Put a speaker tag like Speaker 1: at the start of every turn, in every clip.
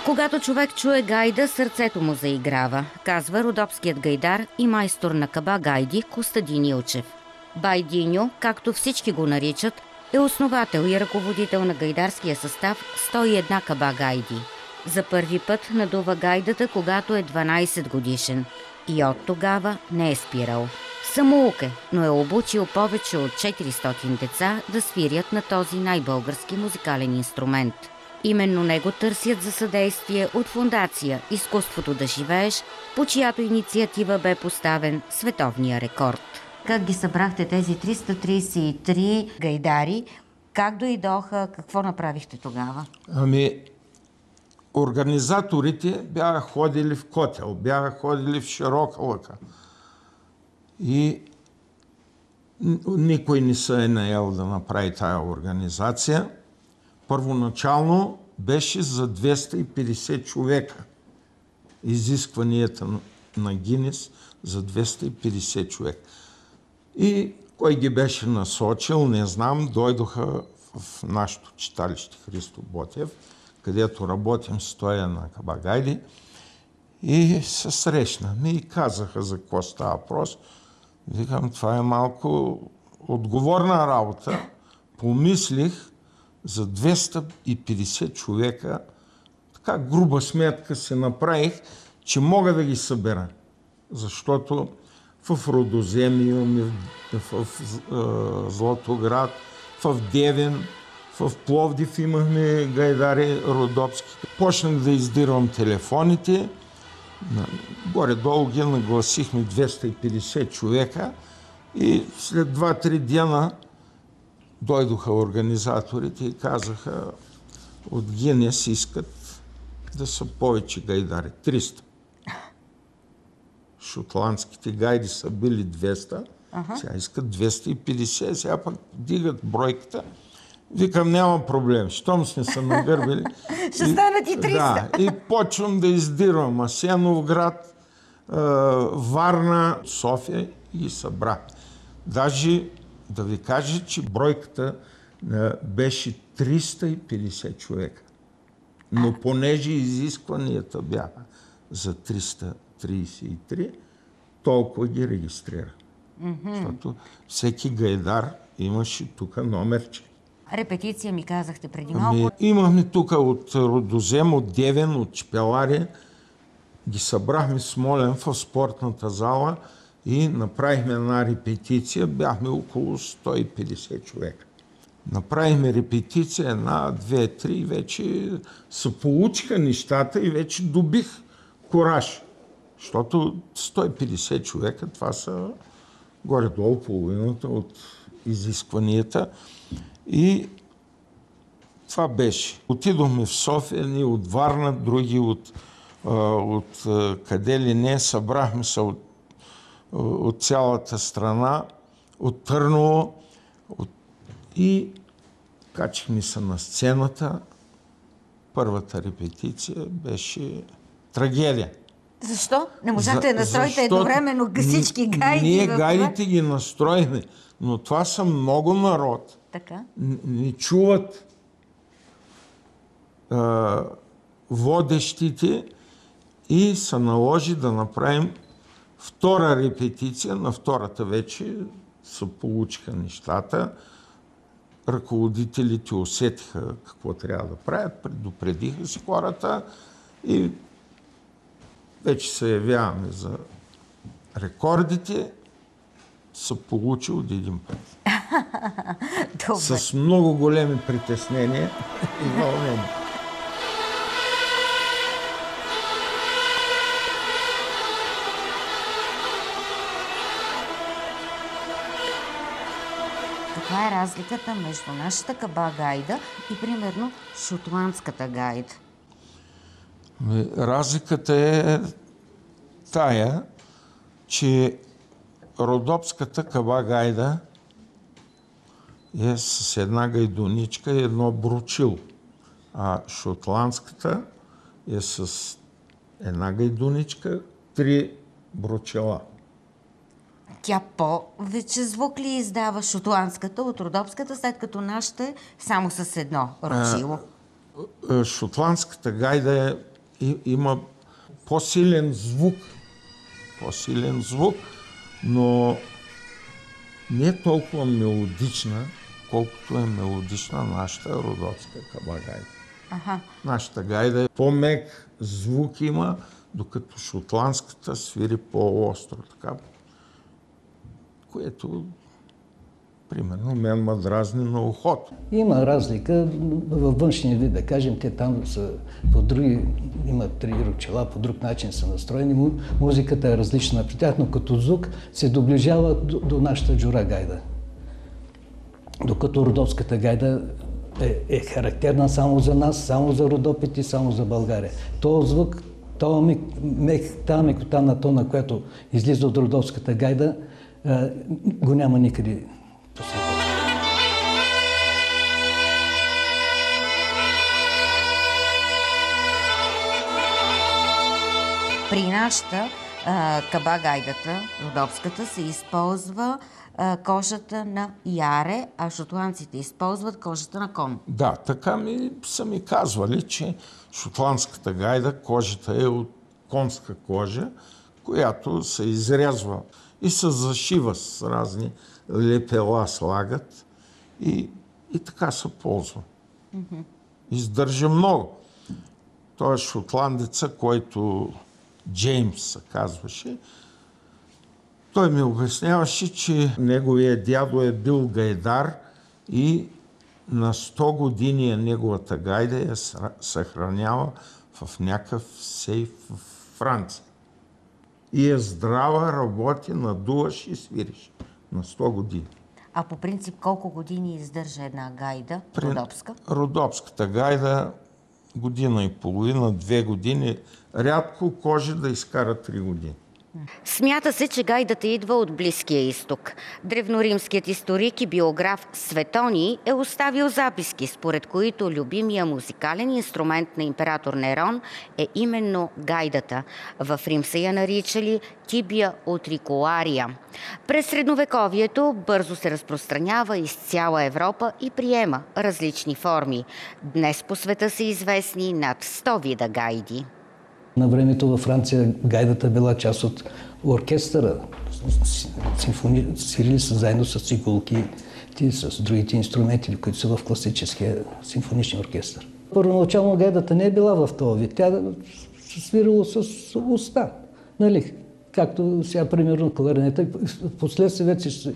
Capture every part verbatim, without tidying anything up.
Speaker 1: Когато човек чуе гайда, сърцето му заиграва, казва родопският гайдар и майстор на каба гайди Костадин Илчев. Бай Диньо, както всички го наричат, е основател и ръководител на гайдарския състав сто и една каба гайди. За първи път надува гайдата, когато е дванайсет годишен. И от тогава не е спирал. Самоук е, но е обучил повече от четиристотин деца да свирят на този най-български музикален инструмент. Именно него търсят за съдействие от фондация «Изкуството да живееш», по чиято инициатива бе поставен световния рекорд. Как ги събрахте тези триста трийсет и три гайдари? Как дойдоха? Какво направихте тогава?
Speaker 2: Ами, организаторите бяха ходили в Котел, бяха ходили в Широка лъка. И никой не се е наел да направи тая организация. Първоначално беше за двеста и петдесет човека. Изискванията на Гинес за двеста и петдесет човека. И кой ги беше насочил, не знам, дойдоха в нашето читалище Христо Ботев, където работим стоя на каба гайди, и се срещнахме и казаха за какво става въпрос. Викам, това е малко отговорна работа. Помислих за двеста и петдесет човека, така груба сметка се направих, че мога да ги събера. Защото в Родозем имаме, в, в, в Златоград, в Девин, в Пловдив имахме гайдари родопски. Почнах да издирвам телефоните. Горе-долу ги нагласихме двеста и петдесет човека и след два-три дена дойдоха организаторите и казаха, от Гинес искат да са повече гайдари. триста. Шотландските гайди са били двеста, ага. Сега искат двеста и петдесет, сега пък дигат бройката. Викам, няма проблем, щом сме се нагърбили.
Speaker 1: Ще станат и триста.
Speaker 2: Да, и почвам да издирвам Асеновград, Варна, София и ги събрах. Даже да ви кажа, че бройката беше триста и петдесет човека. Но понеже изискванията бяха за триста трийсет и три, толкова ги регистрира. Mm-hmm. Защото всеки гайдар имаше тук номерче.
Speaker 1: Репетиция ми казахте преди малко.
Speaker 2: Ами, имахме тук от Родозем, от Девин, от Чепелари. Ги събрахме в Смолен в спортната зала и направихме една репетиция. Бяхме около сто и петдесет човека. Направихме репетиция, една, две, три, вече се получиха нещата и вече добих кураж. Защото сто и петдесет човека, това са горе-долу половината от изискванията. И това беше. Отидохме в София, ние от Варна, други от, от къде ли не, събрахме се от, от цялата страна, от Търново, от, и качихме се на сцената. Първата репетиция беше трагедия.
Speaker 1: Защо? Не можахте да настроите едновременно всички гайди?
Speaker 2: Ние гайдите ги настроихме, но това са много народ.
Speaker 1: Така?
Speaker 2: Не чуват а, водещите и се наложи да направим втора репетиция. На втората вече се получиха нещата. Ръководителите усетиха какво трябва да правят, предупредиха си хората и вече се явяваме за рекордите, се получи от един път. С много големи притеснения и вълнения.
Speaker 1: Каква е разликата между нашата каба гайда и, примерно, шотландската гайда?
Speaker 2: Разликата е тая, че родопската каба гайда е с една гайдоничка и едно бручило, а шотландската е с една гайдоничка, три бручила.
Speaker 1: Тя повече звук ли издава шотландската от родопската, след като нашата е само с едно ручило?
Speaker 2: Шотландската гайда е и, има по-силен звук, по-силен звук, но не е толкова мелодична, колкото е мелодична нашата родопска кабагайда.
Speaker 1: Аха.
Speaker 2: Нашата гайда е по-мек звук има, докато шотландската свири по-остро, така, което примерно мен ма дразни на ухото.
Speaker 3: Има разлика във външния вид, да кажем, те там са по други, имат три ручела, по друг начин са настроени, музиката е различна при тях, но като звук се доближава до, до нашата джура гайда. Докато родопската гайда е, е характерна само за нас, само за Родопите, само за България. Този звук, тази мекота на тона, която излиза от родопската гайда, го няма никъде по света.
Speaker 1: При нашата кабагайдата, родопската, се използва а, кожата на яре, а шотландците използват кожата на кон.
Speaker 2: Да, така ми са ми казвали, че шотландската гайда, кожата е от конска кожа, която се изрязва и се зашива с разни лепела слагат и, и така се ползва. Mm-hmm. Издържа много. Той е шотландеца, който Джеймс се казваше. Той ми обясняваше, че неговия дядо е бил гайдар и на сто години неговата гайда я съхранява в някакъв сейф в Франция. И е здрава, работи, надуваш и свириш на сто години.
Speaker 1: А по принцип колко години издържа една гайда, родопска?
Speaker 2: Родопската гайда година и половина, две години. Рядко кожи да изкара три години.
Speaker 1: Смята се, че гайдата идва от Близкия изток. Древноримският историк и биограф Светоний е оставил записки, според които любимия музикален инструмент на император Нерон е именно гайдата. В Рим са я наричали тибия утрикулария. През средновековието бързо се разпространява из цяла Европа и приема различни форми. Днес по света са известни над сто вида гайди.
Speaker 3: На времето във Франция гайдата била част от оркестъра. Симфони... Свирили са заедно с цигулки, с другите инструменти, които са в класическия симфоничен оркестър. Първоначално гайдата не е била в този вид. Тя се свирила с уста, нали? Както сега, примерно, кларнета. Впоследствие вече се,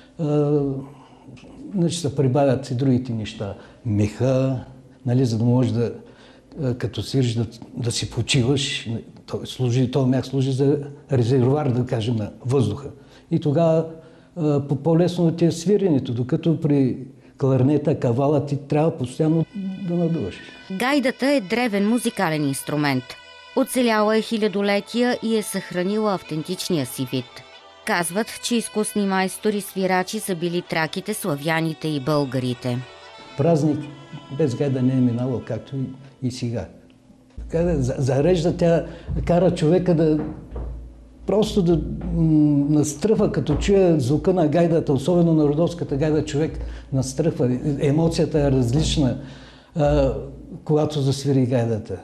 Speaker 3: значи, се прибавят и другите неща. Меха, нали, за да можеш да като свириш да, да си почиваш, този служи, мях служи за резервуар, да кажем, на въздуха. И тогава по-лесно ти е свиренето, докато при кларнета, кавала ти трябва постоянно да надуваш.
Speaker 1: Гайдата е древен музикален инструмент. Оцеляла е хилядолетия и е съхранила автентичния си вид. Казват, че изкусни майстори свирачи са били траките, славяните и българите.
Speaker 3: Празник без гайда не е минало, както и, и сега. Зарежда, тя кара човека да просто да настръхва, като чуе звука на гайдата, особено на родопската гайда, човек настръхва. Емоцията е различна, а, когато засвири гайдата.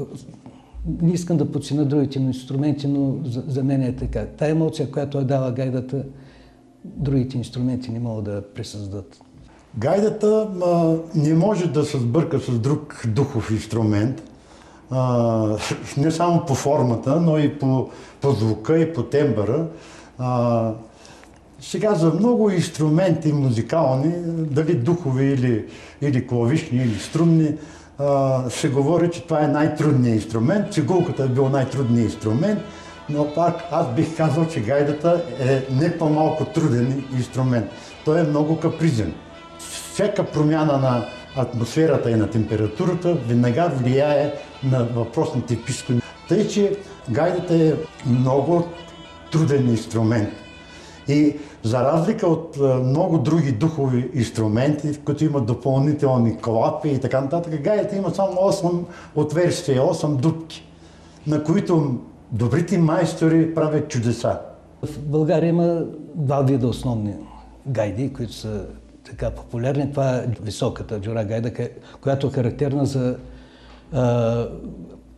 Speaker 3: Не искам да подценя другите инструменти, но за, за мен е така. Та емоция, която е дала гайдата, другите инструменти не могат да присъздат.
Speaker 4: Гайдата а, не може да се сбърка с друг духов инструмент, а, не само по формата, но и по, по звука и по тембъра. А, сега за много инструменти музикални, дали духови или, или клавишни, или струнни, а, се говори, че това е най-трудният инструмент. Цигулката е бил най-трудният инструмент, но пак аз бих казал, че гайдата е не по-малко труден инструмент. Той е много капризен. Всяка промяна на атмосферата и на температурата веднага влияе на въпросните пискони. Тъй, че гайдата е много труден инструмент. И за разлика от много други духови инструменти, в които имат допълнителни клапи и така нататък, гайдата има само осем отверстия, осем дупки, на които добрите майстори правят чудеса.
Speaker 3: В България има два вида основни гайди, които са така популярни. Това е високата джура гайда, която е характерна за а,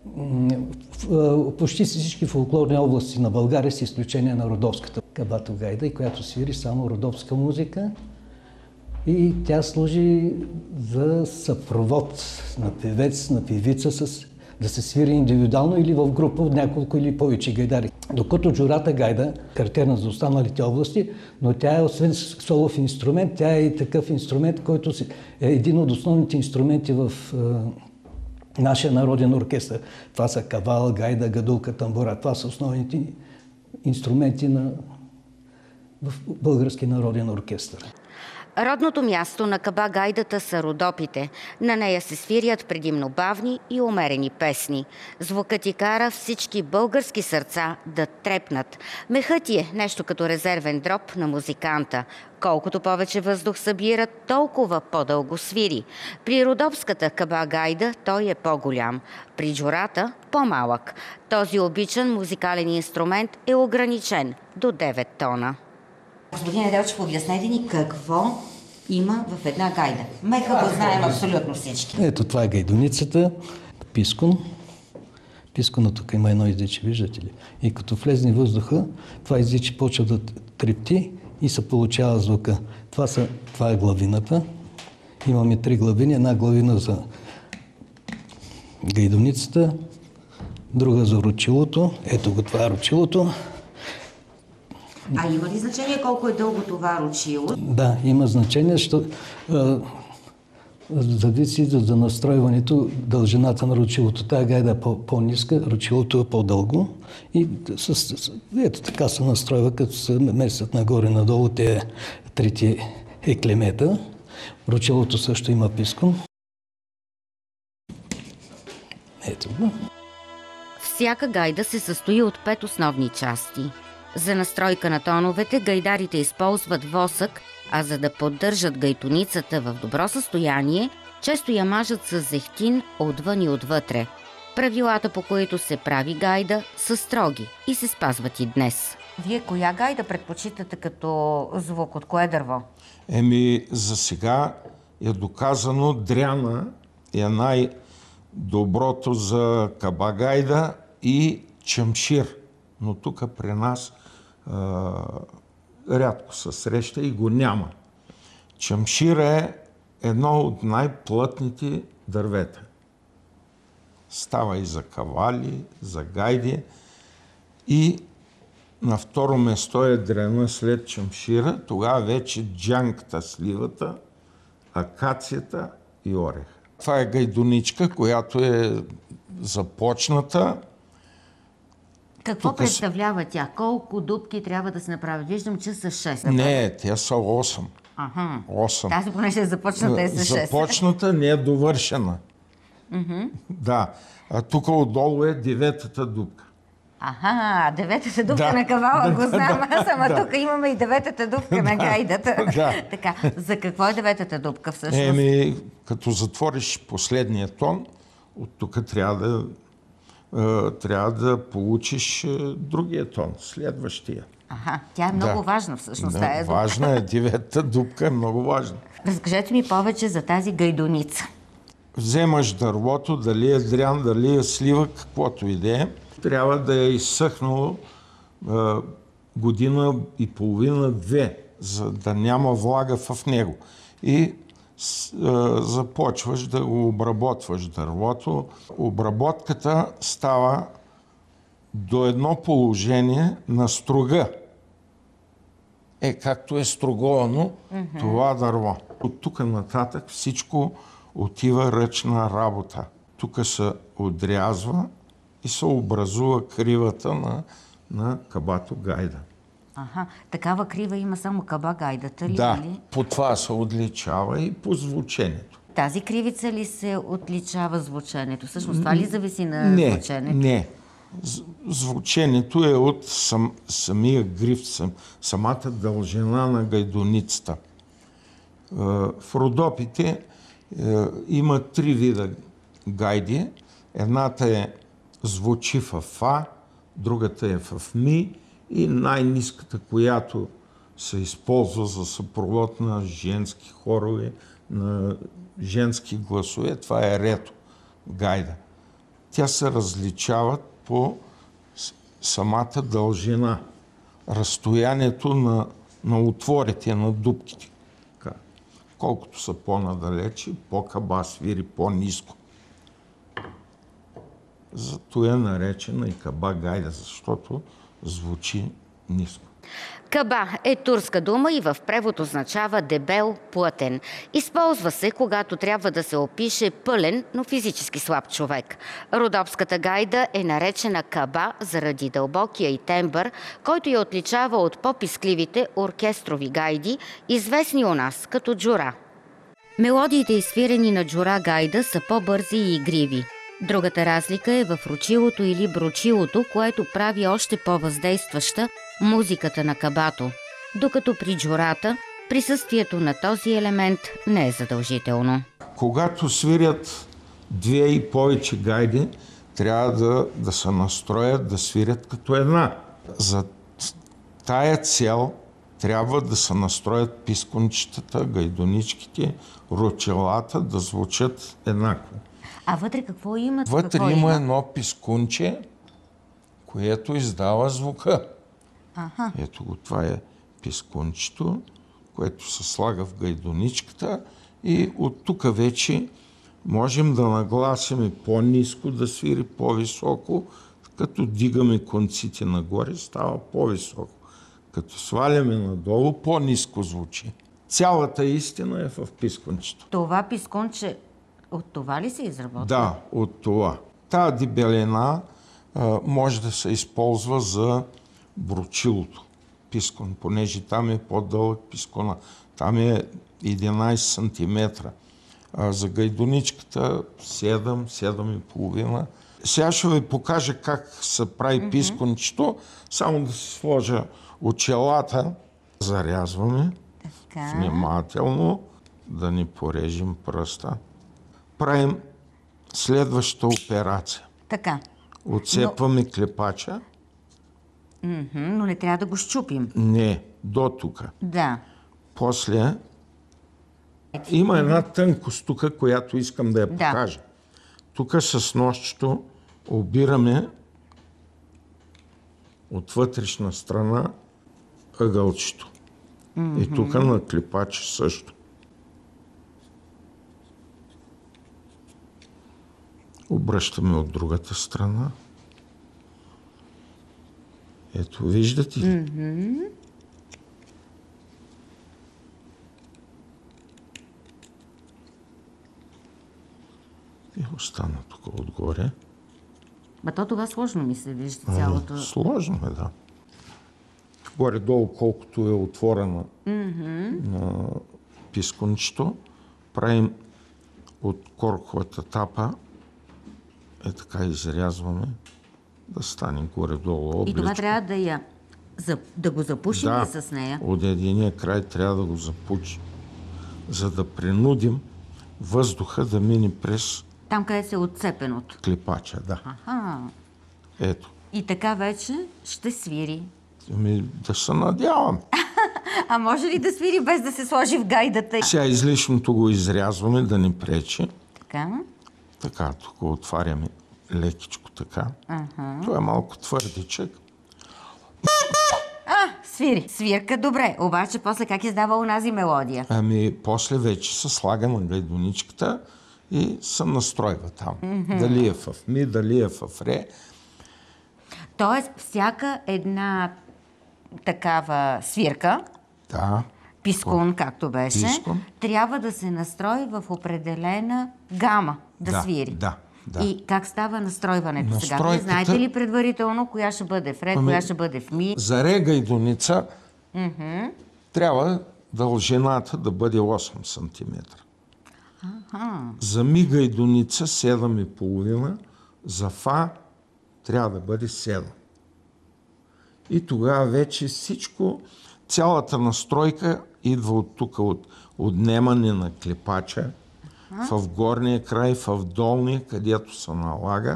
Speaker 3: в почти всички фолклорни области на България, с изключение на родопската Кабато гайда, и която свири само родопска музика. И тя служи за съпровод на певец, на певица, с, да се свири индивидуално или в група от няколко или повече гайдари. Докато джурата гайда, характерна за останалите области, но тя е освен солов инструмент, тя е и такъв инструмент, който е един от основните инструменти в е, нашия народен оркестър. Това са кавал, гайда, гадулка, тамбура. Това са основните инструменти на в български народен оркестър.
Speaker 1: Родното място на каба-гайдата са Родопите. На нея се свирят предимно бавни и умерени песни. Звукът й кара всички български сърца да трепнат. Мехът й е нещо като резервен дроб на музиканта. Колкото повече въздух събира, толкова по-дълго свири. При родопската каба-гайда той е по-голям. При джурата – по-малък. Този обичан музикален инструмент е ограничен до девет тона. Господин Неделчев, обяснете ни какво има в една гайда. Меха го знаем абсолютно всички.
Speaker 3: Ето това е гайдоницата, пискун. Пискуна тук има едно издиче, виждате ли? И като влезне въздуха, това издиче почва да трепти и се получава звука. Това, са, това е главината. Имаме три главини. Една главина за гайдоницата, друга за ручилото. Ето го, това е ручилото.
Speaker 1: А има ли значение колко е дълго това ручило?
Speaker 3: Да, има значение, защото зависи за настройването дължината на ручилото. Тая гайда е по-ниска, ручилото е по-дълго и с, с, ето така се настройва, като се местят нагоре-надолу те трите еклемета. Ручилото също има пискун. Ето го.
Speaker 1: Всяка гайда се състои от пет основни части. За настройка на тоновете гайдарите използват восък, а за да поддържат гайтоницата в добро състояние, често я мажат с зехтин отвън и отвътре. Правилата, по които се прави гайда, са строги и се спазват и днес. Вие коя гайда предпочитате като звук? От кое дърво?
Speaker 2: Еми, за сега е доказано дряна е най-доброто за каба-гайда и чамшир. Но тук при нас а, рядко се среща и го няма. Чамшир е едно от най-плътните дървета. Става и за кавали, за гайди. И на второ место е дрена след чамшира. Тогава вече джанката, сливата, акацията и ореха. Това е гайдоничка, която е започната.
Speaker 1: Какво
Speaker 2: Тук
Speaker 1: представлява тя? Колко дупки трябва да се направят? Виждам, че са шест.
Speaker 2: Не, те са осем.
Speaker 1: Аха.
Speaker 2: осем.
Speaker 1: Тази понеже е започната е за шест.
Speaker 2: Започната не е довършена.
Speaker 1: Mm-hmm.
Speaker 2: Да. А тук отдолу е деветата дупка.
Speaker 1: Аха, деветата дупка
Speaker 2: Да.
Speaker 1: на кавала
Speaker 2: Да,
Speaker 1: го знам,
Speaker 2: да,
Speaker 1: аз ама
Speaker 2: да.
Speaker 1: тук имаме и деветата дупка на гайдата.
Speaker 2: Да.
Speaker 1: Така, за какво е деветата дупка всъщност?
Speaker 2: Еми, като затвориш последния тон, от тук трябва да, е, трябва да получиш е, другия тон, следващия.
Speaker 1: Аха, тя е много
Speaker 2: Да.
Speaker 1: важна всъщност.
Speaker 2: Да,
Speaker 1: тая дупка.
Speaker 2: важна е, деветата дупка е много важна.
Speaker 1: Разкажете ми повече за тази гайдоница.
Speaker 2: Вземаш дървото, дали е дрян, дали е слива, каквото и да е. Трябва да е изсъхнало е, година и половина-две, за да няма влага в него. И с, е, започваш да го обработваш дървото. Обработката става до едно положение на струга. Е, както е струговано mm-hmm. това дърво. От тук нататък всичко отива ръчна работа. Тук се отрязва и се образува кривата на, на кабато гайда.
Speaker 1: Аха, такава крива има само каба гайдата ли?
Speaker 2: Да,
Speaker 1: Или?
Speaker 2: по това се отличава и по звучението.
Speaker 1: Тази кривица ли се отличава звучението? Всъщност това ли зависи на
Speaker 2: Не,
Speaker 1: звучението?
Speaker 2: не. З- Звучението е от сам, самия гриф, сам, самата дължина на гайдоницата. Е, в Родопите е, има три вида гайди. Едната е звучи в фа, другата е в ми и най-ниската, която се използва за съпровод на женски хорове, на женски гласове, това е рето гайда. Тя се различават по самата дължина, разстоянието на, на отворите, на дупките. Така. Колкото са по-надалече, по-каба свири по-ниско. Зато е наречена и каба гайда, защото звучи ниско.
Speaker 1: Каба е турска дума и в превод означава дебел, плътен. Използва се, когато трябва да се опише пълен, но физически слаб човек. Родопската гайда е наречена каба заради дълбокия и тембър, който я отличава от по-пискливите оркестрови гайди, известни у нас като джура. Мелодиите, изсвирени на джура гайда, са по-бързи и игриви. Другата разлика е в ручилото или бручилото, което прави още по-въздействаща музиката на кабато, докато при джурата присъствието на този елемент не е задължително.
Speaker 2: Когато свирят две и повече гайди, трябва да, да се настроят да свирят като една. За тая цел трябва да се настроят пискунчетата, гайдоничките, ручелата да звучат еднакво.
Speaker 1: А вътре какво имат?
Speaker 2: Вътре
Speaker 1: какво
Speaker 2: има,
Speaker 1: има
Speaker 2: едно пискунче, което издава звука.
Speaker 1: Аха.
Speaker 2: Ето го, това е пискунчето, което се слага в гайдоничката и от тук вече можем да нагласим по-ниско, да свири по-високо, като дигаме конците нагоре, става по-високо. Като сваляме надолу, по-ниско звучи. Цялата истина е в пискунчето.
Speaker 1: Това пискунче от това ли се изработва?
Speaker 2: Да, от това. Тая дебелина а, може да се използва за бручилото, пискон, понеже там е по-дълъг пискона. Там е единайсет сантиметра. А за гайдоничката седем, седем и половина. Сега ще ви покажа как се прави mm-hmm. пискончето. Само да си сложа очелата. Зарязваме
Speaker 1: така.
Speaker 2: Внимателно, да ни порежем пръста. Правим следващата операция.
Speaker 1: Така.
Speaker 2: Отцепваме но... клепача.
Speaker 1: Mm-hmm, но не трябва да го щупим.
Speaker 2: Не, до тук.
Speaker 1: Да.
Speaker 2: После има една тънкост тук, която искам да я
Speaker 1: да.
Speaker 2: покажа. Тук с нощчето обираме от вътрешна страна ъгълчето. Mm-hmm. И тук на клепача също. Обръщаме от другата страна. Ето, виждате ли?
Speaker 1: Mm-hmm.
Speaker 2: И остана тук отгоре.
Speaker 1: Ба то това сложно ми се вижда цялото.
Speaker 2: А, сложно е, да. Горе-долу, колкото е отворена mm-hmm. на пискунчето, правим от корковата тапа, е така изрязваме, да стане горе-долу обличко.
Speaker 1: И това трябва да я да го запушим
Speaker 2: да,
Speaker 1: с нея?
Speaker 2: Да, от единия край трябва да го запушим, за да принудим въздуха да мине през
Speaker 1: там, къде се е отцепеното.
Speaker 2: Клепача, да.
Speaker 1: Аха.
Speaker 2: Ето.
Speaker 1: И така вече ще свири.
Speaker 2: Ами, да се надявам.
Speaker 1: А може ли да свири без да се сложи в гайдата?
Speaker 2: Сега излишното го изрязваме, да ни пречи.
Speaker 1: Така.
Speaker 2: Така, тук го отваряме лекичко така.
Speaker 1: Ага.
Speaker 2: Това е малко твърдичък.
Speaker 1: А, свири. Свирка добре. Обаче после как издава онази мелодия?
Speaker 2: Ами, после вече се слага на гайдоничката и се настройва там. Mm-hmm. Дали е в ми, дали е в ре.
Speaker 1: Тоест, всяка една такава свирка,
Speaker 2: да.
Speaker 1: пискун, както беше,
Speaker 2: пискун.
Speaker 1: трябва да се настрои в определена гама да,
Speaker 2: да
Speaker 1: свири.
Speaker 2: Да, да.
Speaker 1: И как става настройването
Speaker 2: Настройката...
Speaker 1: сега? Знаете ли предварително коя ще бъде в ре, ами... коя ще бъде в ми?
Speaker 2: За ре гайдоница
Speaker 1: mm-hmm.
Speaker 2: трябва дължината да бъде осем сантиметра.
Speaker 1: Ага.
Speaker 2: За ми гайдоница седем и половина, за фа трябва да бъде седем. И тогава вече всичко, цялата настройка идва от тук, от отнемане на клепача, а? В горния край, в долния, където се налага,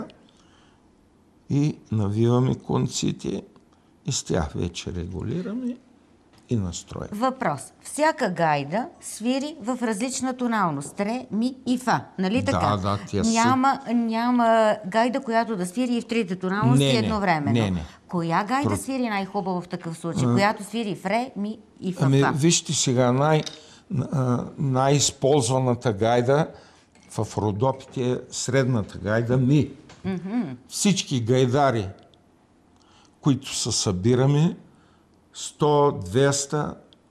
Speaker 2: и навиваме конците и с тях вече регулираме и настрой.
Speaker 1: Въпрос. Всяка гайда свири в различна тоналност. Ре, ми и фа. Нали
Speaker 2: Да,
Speaker 1: така?
Speaker 2: да, тя са-
Speaker 1: няма, няма гайда, която да свири и в трите тоналности
Speaker 2: Не, не,
Speaker 1: едновременно.
Speaker 2: не, не.
Speaker 1: Коя гайда
Speaker 2: Труд.
Speaker 1: свири най-хубаво в такъв случай? Която свири в ре, ми и фа,
Speaker 2: Ами,
Speaker 1: фа?
Speaker 2: вижте сега, най, а, най-използваната гайда в Родопите е средната гайда ми. Всички гайдари, които са събирани, сто, двеста,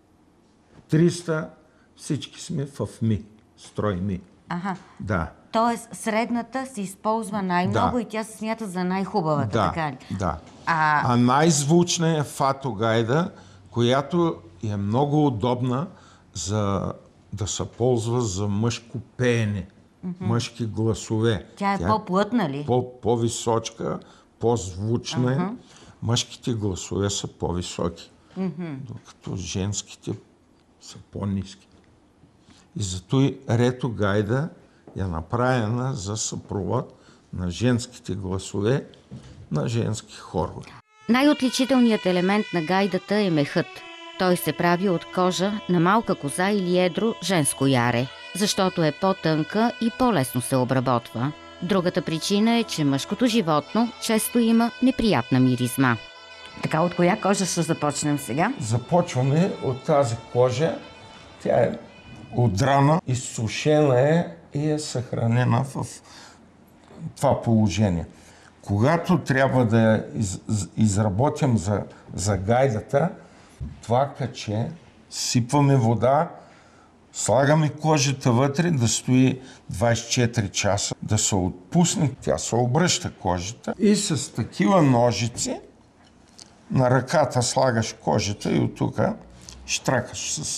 Speaker 2: триста, всички сме в ми, строй ми.
Speaker 1: Аха.
Speaker 2: Да,
Speaker 1: Тоест, средната се използва най-много
Speaker 2: Да.
Speaker 1: и тя се смята за най-хубавата,
Speaker 2: да,
Speaker 1: така ли?
Speaker 2: да.
Speaker 1: А-
Speaker 2: А, най-звучна е фато гайда, която е много удобна за да се ползва за мъжко пеене, мъжки гласове.
Speaker 1: Тя е по-плътна ли?
Speaker 2: По, по-височка, по-звучна е. Мъжките гласове са по-високи, докато женските са по-ниски. И зато и рето гайда е направена за съпровод на женските гласове на женски хорове.
Speaker 1: Най-отличителният елемент на гайдата е мехът. Той се прави от кожа на малка коза или едро женско яре, защото е по-тънка и по-лесно се обработва. Другата причина е, че мъжкото животно често има неприятна миризма. Така, от коя кожа ще започнем сега?
Speaker 2: Започваме от тази кожа. Тя е отдрана, изсушена е и е съхранена в това положение. Когато трябва да я из, изработим за, за гайдата, това каче, сипваме вода, слагаме кожата вътре да стои двайсет и четири часа, да се отпусне, тя се обръща кожата и с такива ножици на ръката слагаш кожата и от тук штракаш с